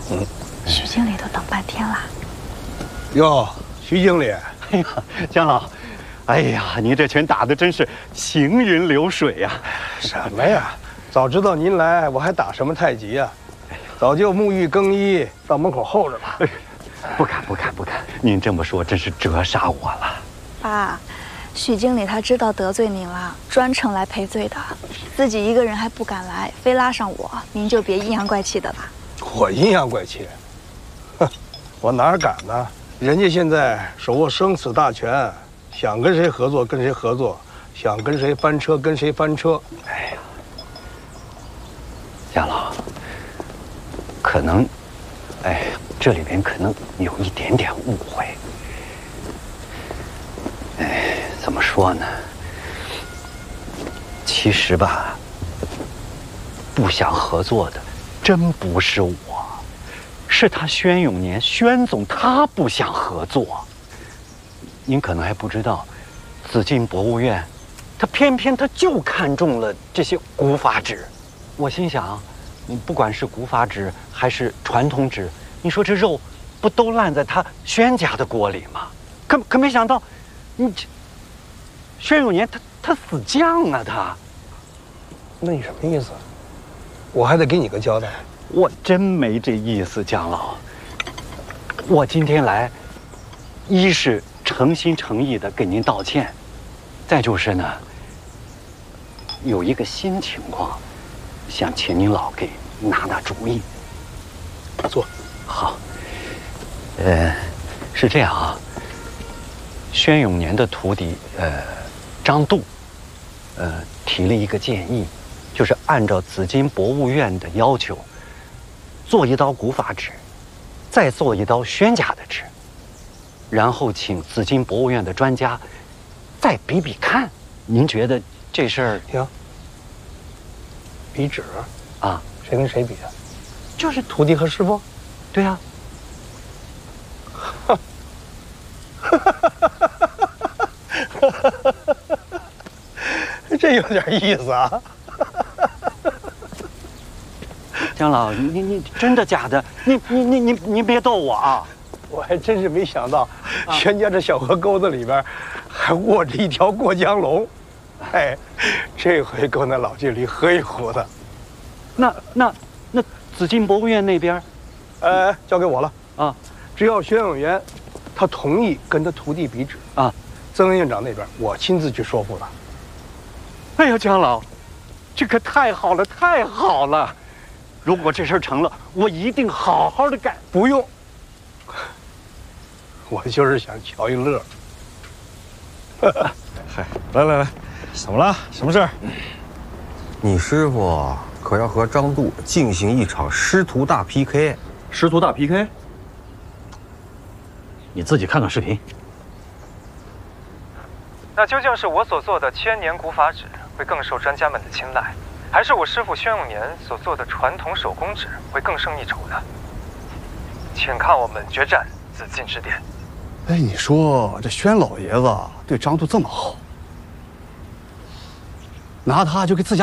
徐经理都等半天了。 哟，徐经理， 哎呀，姜老，哎呀，您这拳打的真是行云流水呀！ 什么呀？早知道您来，我还打什么太极呀？早就沐浴更衣，到门口候着了。 不敢，您这么说真是折煞我了。 爸，许经理他知道得罪您了，专程来赔罪的，自己一个人还不敢来，非拉上我，您就别阴阳怪气的了。 我阴阳怪气？哼，我哪敢呢？人家现在手握生死大权，想跟谁合作跟谁合作，想跟谁翻车跟谁翻车。 哎呀，姜老，可能，这里边可能有一点点误会。怎么说呢？其实吧，不想合作的真不是我，是他宣永年宣总他不想合作。您可能还不知道，紫禁博物院，他偏偏就看中了这些古法纸。我心想，不管是古法纸还是传统纸，你说这肉不都烂在他宣家的锅里吗？可没想到，宣永年他死犟啊他。 那你什么意思？我还得给你个交代。 我真没这意思，姜老。我今天来，一是诚心诚意的给您道歉，再就是呢，有一个新情况，想请您老给拿主意。 坐。 好。是这样啊。宣永年的徒弟张度，提了一个建议，就是按照紫禁博物院的要求，做一刀古法纸，再做一刀宣家的纸，然后请紫禁博物院的专家再比比看。您觉得这事儿行？比纸啊？ 谁跟谁比啊？ 就是徒弟和师傅。 对呀。 这有点意思啊！ 姜老，你真的假的？你别逗我啊！ 我还真是没想到，宣家这小河沟子里边还卧着一条过江龙。哎，这回够那老经理喝一壶的。 那紫禁博物院那边， 交给我了啊！ 只要宣永元他同意跟他徒弟比纸啊， 曾院长那边我亲自去说服了。 哎呀，姜老，这可太好了，太好了！如果这事儿成了，我一定好好的干。 不用，我就是想瞧一乐。 嗨，来，怎么了？什么事儿？ 你师傅可要和张度进行一场师徒大 PK。 师徒大 PK？ 你自己看看视频。 那究竟是我所做的千年古法纸会更受专家们的青睐，还是我师父宣永年所做的传统手工纸会更胜一筹呢？请看我们决战紫禁之巅。 哎，你说这宣老爷子对张度这么好，拿他就给自家